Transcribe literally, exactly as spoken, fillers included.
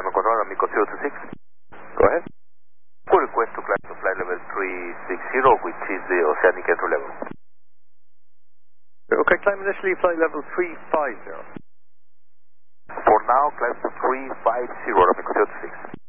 Diamond Control, Amico zero two six. Go ahead. Full request to climb to flight level three sixty, which is the oceanic entry level. Okay, climb initially flight level three five zero. For now, climb to three five zero, Amico zero two six.